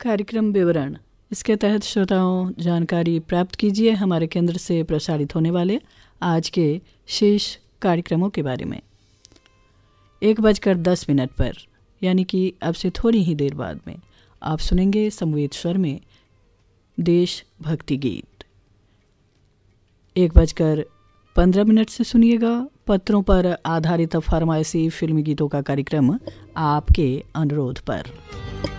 कार्यक्रम विवरण, इसके तहत श्रोताओं जानकारी प्राप्त कीजिए हमारे केंद्र से प्रसारित होने वाले आज के शेष कार्यक्रमों के बारे में। 1:10 पर यानी कि अब से थोड़ी ही देर बाद में आप सुनेंगे समवेत स्वर में देशभक्ति गीत। 1:15 से सुनिएगा पत्रों पर आधारित फरमाइशी फिल्मी गीतों का कार्यक्रम आपके अनुरोध पर।